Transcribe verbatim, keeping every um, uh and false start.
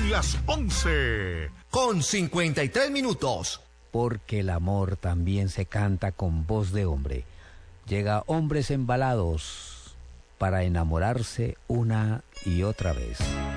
las once. Con cincuenta y tres minutos. Porque el amor también se canta con voz de hombre. Llega Hombres Embalados para enamorarse una y otra vez.